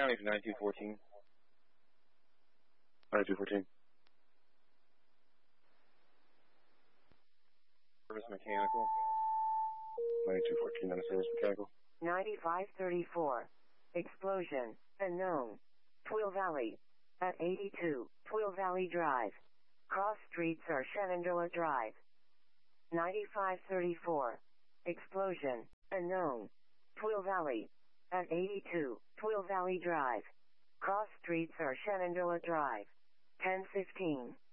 County to 9214. 9214. Service mechanical. 9214 on a service mechanical. 9534. Explosion. Unknown. Twill Valley. At 82, Twill Valley Drive. Cross streets are Shenandoah Drive. 9534. Explosion. Unknown. Twill Valley. At 82, Twill Valley Drive. Cross streets are Shenandoah Drive. 1015.